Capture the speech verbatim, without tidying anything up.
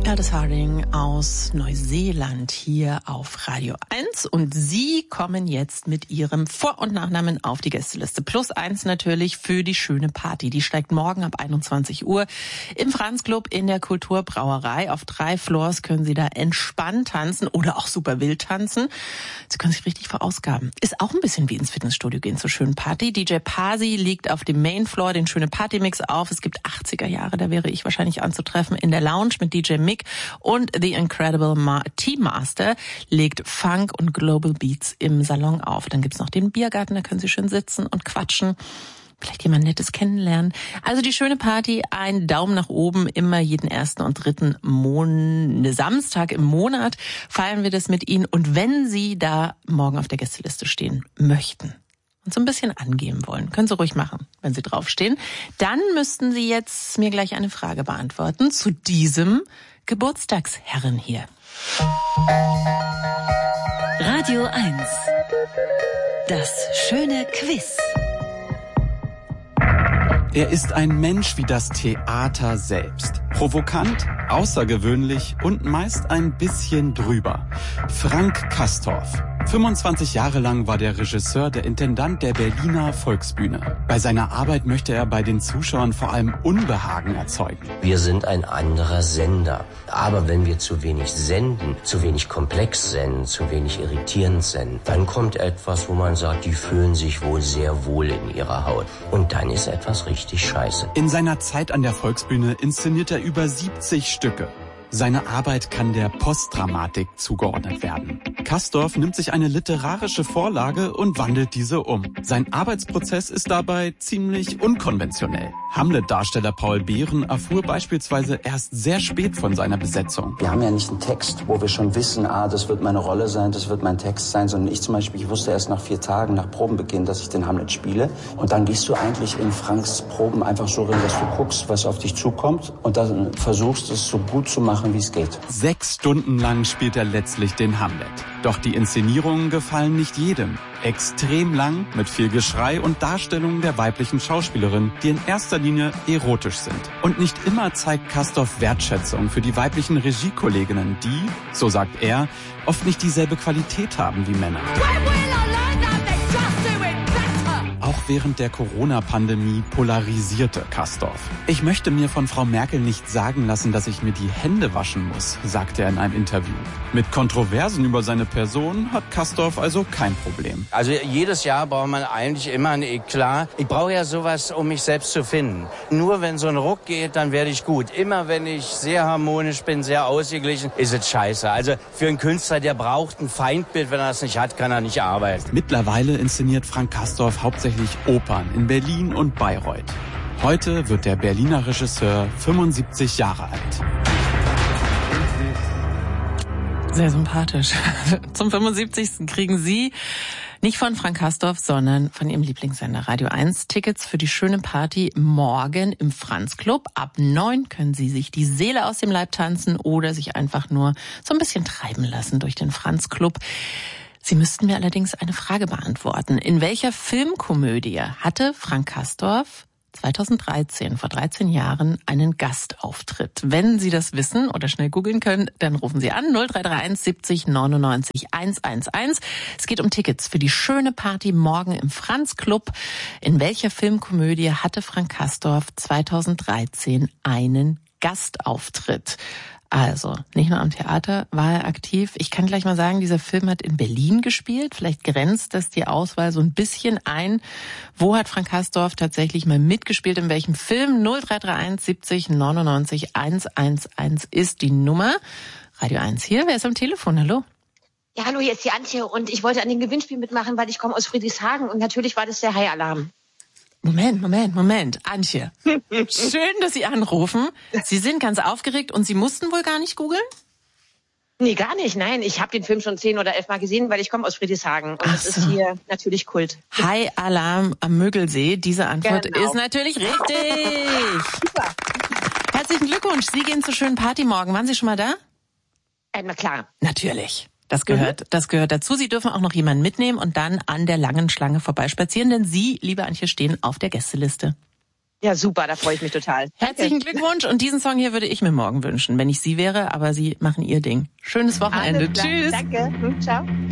Gladys Harding aus Neuseeland hier auf Radio eins und Sie kommen jetzt mit Ihrem Vor- und Nachnamen auf die Gästeliste. Plus eins natürlich für die schöne Party. Die steigt morgen ab einundzwanzig Uhr im Franz-Club in der Kulturbrauerei. Auf drei Floors können Sie da entspannt tanzen oder auch super wild tanzen. Sie können sich richtig verausgaben. Ist auch ein bisschen wie ins Fitnessstudio gehen zur schönen Party. D J Pasi liegt auf dem Mainfloor den schöne Party-Mix auf. Es gibt achtziger Jahre, da wäre ich wahrscheinlich anzutreffen in der Lounge mit D J Mick. Und The Incredible Ma- Tea-Master legt Funk und Global Beats im Salon auf. Dann gibt's noch den Biergarten, da können Sie schön sitzen und quatschen. Vielleicht jemand Nettes kennenlernen. Also die schöne Party, ein Daumen nach oben, immer jeden ersten und dritten Mon- Samstag im Monat feiern wir das mit Ihnen. Und wenn Sie da morgen auf der Gästeliste stehen möchten und so ein bisschen angeben wollen, können Sie ruhig machen, wenn Sie draufstehen, dann müssten Sie jetzt mir gleich eine Frage beantworten zu diesem Geburtstagsherren hier. Radio eins. Das schöne Quiz. Er ist ein Mensch wie das Theater selbst. Provokant, außergewöhnlich und meist ein bisschen drüber. Frank Castorf. fünfundzwanzig Jahre lang war der Regisseur der Intendant der Berliner Volksbühne. Bei seiner Arbeit möchte er bei den Zuschauern vor allem Unbehagen erzeugen. Wir sind ein anderer Sender. Aber wenn wir zu wenig senden, zu wenig komplex senden, zu wenig irritierend senden, dann kommt etwas, wo man sagt, die fühlen sich wohl sehr wohl in ihrer Haut. Und dann ist etwas richtig scheiße. In seiner Zeit an der Volksbühne inszeniert er über siebzig Stücke. Seine Arbeit kann der Postdramatik zugeordnet werden. Castorf nimmt sich eine literarische Vorlage und wandelt diese um. Sein Arbeitsprozess ist dabei ziemlich unkonventionell. Hamlet-Darsteller Paul Behren erfuhr beispielsweise erst sehr spät von seiner Besetzung. Wir haben ja nicht einen Text, wo wir schon wissen, ah, das wird meine Rolle sein, das wird mein Text sein, sondern ich zum Beispiel, ich wusste erst nach vier Tagen, nach Probenbeginn, dass ich den Hamlet spiele. Und dann gehst du eigentlich in Franks Proben einfach so rein, dass du guckst, was auf dich zukommt und dann versuchst, es so gut zu machen, wie es geht. Sechs Stunden lang spielt er letztlich den Hamlet. Doch die Inszenierungen gefallen nicht jedem. Extrem lang, mit viel Geschrei und Darstellungen der weiblichen Schauspielerin, die in erster Linie erotisch sind. Und nicht immer zeigt Castorf Wertschätzung für die weiblichen Regiekolleginnen, die, so sagt er, oft nicht dieselbe Qualität haben wie Männer. Auch während der Corona-Pandemie polarisierte Castorf. Ich möchte mir von Frau Merkel nicht sagen lassen, dass ich mir die Hände waschen muss, sagte er in einem Interview. Mit Kontroversen über seine Person hat Castorf also kein Problem. Also jedes Jahr braucht man eigentlich immer ein Eklat. Ich brauche ja sowas, um mich selbst zu finden. Nur wenn so ein Ruck geht, dann werde ich gut. Immer wenn ich sehr harmonisch bin, sehr ausgeglichen, ist es scheiße. Also für einen Künstler, der braucht ein Feindbild. Wenn er das nicht hat, kann er nicht arbeiten. Mittlerweile inszeniert Frank Castorf hauptsächlich Opern in Berlin und Bayreuth. Heute wird der Berliner Regisseur fünfundsiebzig Jahre alt. Sehr sympathisch. Zum fünfundsiebzigsten kriegen Sie nicht von Frank Castorf, sondern von Ihrem Lieblingssender Radio eins Tickets für die schöne Party morgen im Franz Club. Ab neun können Sie sich die Seele aus dem Leib tanzen oder sich einfach nur so ein bisschen treiben lassen durch den Franz Club. Sie müssten mir allerdings eine Frage beantworten. In welcher Filmkomödie hatte Frank Castorf zweitausenddreizehn, vor dreizehn Jahren, einen Gastauftritt? Wenn Sie das wissen oder schnell googeln können, dann rufen Sie an null drei drei eins siebzig neunundneunzig hundertelf. Es geht um Tickets für die schöne Party morgen im Franz Club. In welcher Filmkomödie hatte Frank Castorf zweitausenddreizehn einen Gastauftritt? Also, nicht nur am Theater war er aktiv. Ich kann gleich mal sagen, dieser Film hat in Berlin gespielt. Vielleicht grenzt das die Auswahl so ein bisschen ein. Wo hat Frank Castorf tatsächlich mal mitgespielt? In welchem Film? null drei drei eins siebzig neunundneunzig hundertelf ist die Nummer. Radio eins hier. Wer ist am Telefon? Hallo? Ja, hallo, hier ist die Antje und ich wollte an dem Gewinnspiel mitmachen, weil ich komme aus Friedrichshagen und natürlich war das der High-Alarm. Moment, Moment, Moment. Antje, schön, dass Sie anrufen. Sie sind ganz aufgeregt und Sie mussten wohl gar nicht googeln? Nee, gar nicht, nein. Ich habe den Film schon zehn oder elf Mal gesehen, weil ich komme aus Friedrichshagen. Und Ach das so. ist hier natürlich Kult. High Alarm am Mögelsee. Diese Antwort Genau. ist natürlich richtig. Super. Herzlichen Glückwunsch. Sie gehen zur schönen Party morgen. Waren Sie schon mal da? Äh, na klar. Natürlich. Das gehört, das gehört dazu. Sie dürfen auch noch jemanden mitnehmen und dann an der langen Schlange vorbeispazieren, denn Sie, liebe Antje, stehen auf der Gästeliste. Ja, super, da freue ich mich total. Herzlichen Glückwunsch und diesen Song hier würde ich mir morgen wünschen, wenn ich Sie wäre, aber Sie machen Ihr Ding. Schönes Wochenende. Tschüss. Danke. Ciao.